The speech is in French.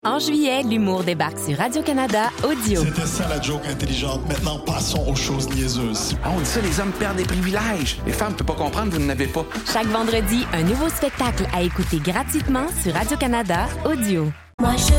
En juillet, l'humour débarque sur Radio-Canada Audio. C'était ça la joke intelligente. Maintenant, passons aux choses niaiseuses. Ah, on dit ça, les hommes perdent des privilèges. Les femmes ne peuvent pas comprendre, vous n'en avez pas. Chaque vendredi, un nouveau spectacle à écouter gratuitement sur Radio-Canada Audio. Moi, je